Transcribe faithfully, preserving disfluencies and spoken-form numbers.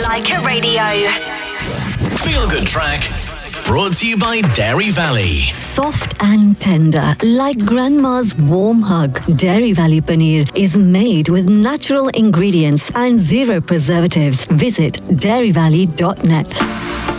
Leica Radio. Feel Good Track. Brought to you by Dairy Valley. Soft and tender, like grandma's warm hug. Dairy Valley Paneer is made with natural ingredients and zero preservatives. Visit dairy valley dot net.